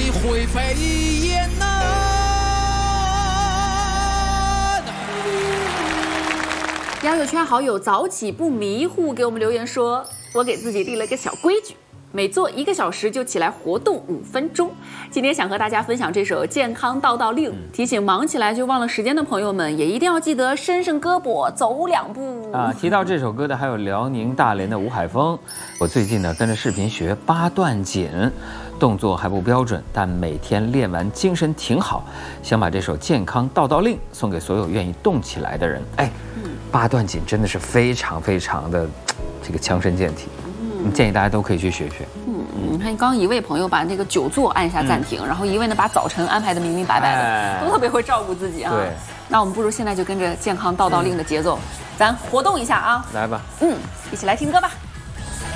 你灰飞烟灭。 交友圈好友早起不迷糊给我们留言说，我给自己立了一个小规矩，每做1个小时就起来活动5分钟。今天想和大家分享这首《健康道道令》，提醒忙起来就忘了时间的朋友们，也一定要记得伸伸胳膊，走2步啊。提到这首歌的还有辽宁大连的吴海峰。我最近呢跟着视频学8段锦，动作还不标准，但每天练完精神挺好。想把这首《健康道道令》送给所有愿意动起来的人。哎，8段锦真的是非常非常的这个强身健体。建议大家都可以去学学。 你看，刚刚一位朋友把那个久坐按下暂停，然后一位呢把早晨安排的明明白白的，都特别会照顾自己啊。 对， 那我们不如现在就跟着健康道道令的节奏，咱活动一下啊！ 来吧， 一起来听歌吧。